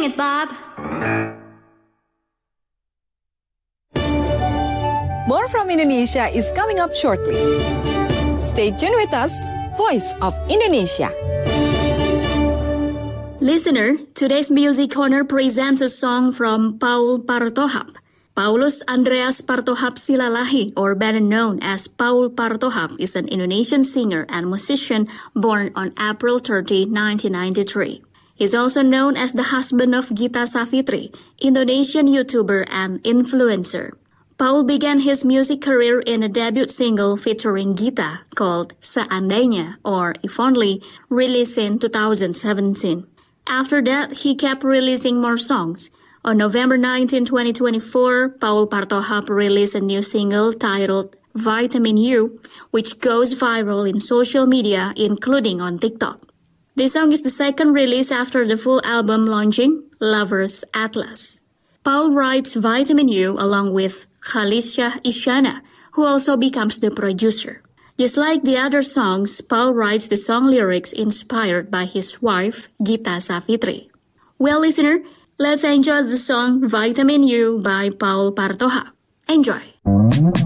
it, Bob. More from Indonesia is coming up shortly. Stay tuned with us, Voice of Indonesia. Listener, today's Music Corner presents a song from Paul Partohap. Paulus Andreas Partohap Silalahi, or better known as Paul Partohap, is an Indonesian singer and musician born on April 30, 1993. He's also known as the husband of Gita Savitri, Indonesian YouTuber and influencer. Paul began his music career in a debut single featuring Gita called Seandainya, or If Only, released in 2017. After that, he kept releasing more songs. On November 19, 2024, Paul Partohap released a new single titled Vitamin U, which goes viral in social media, including on TikTok. This song is the second release after the full album launching, Lovers Atlas. Paul writes Vitamin U along with Khalisha Isyana, who also becomes the producer. Just like the other songs, Paul writes the song lyrics inspired by his wife, Gita Savitri. Well, listener, let's enjoy the song Vitamin U by Paul Partohap. Enjoy!